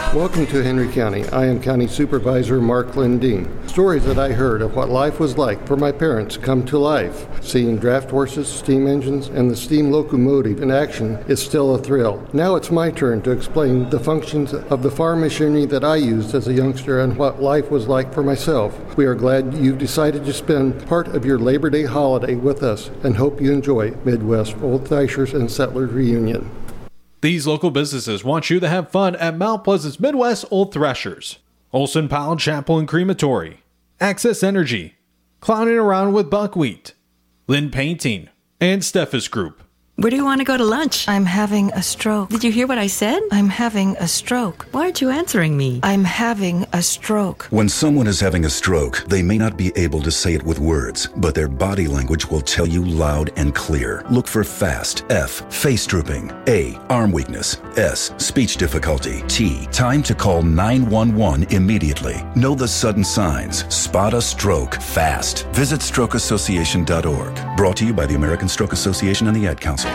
Welcome to Henry County. I am County Supervisor Mark Lindeen. Stories that I heard of what life was like for my parents come to life. Seeing draft horses, steam engines, and the steam locomotive in action is still a thrill. Now it's my turn to explain the functions of the farm machinery that I used as a youngster and what life was like for myself. We are glad you've decided to spend part of your Labor Day holiday with us and hope you enjoy Midwest Old Thrashers and Settlers Reunion. These local businesses want you to have fun at Mount Pleasant's Midwest Old Thrashers. Olson Powell Chapel and Crematory, Access Energy, Clowning Around with Buckwheat, Lynn Painting, and Steffes Group. Where do you want to go to lunch? I'm having a stroke. Did you hear what I said? I'm having a stroke. Why aren't you answering me? I'm having a stroke. When someone is having a stroke, they may not be able to say it with words, but their body language will tell you loud and clear. Look for FAST. F. Face drooping. A. Arm weakness. S. Speech difficulty. T. Time to call 911 immediately. Know the sudden signs. Spot a stroke fast. Visit strokeassociation.org. Brought to you by the American Stroke Association and the Ad Council.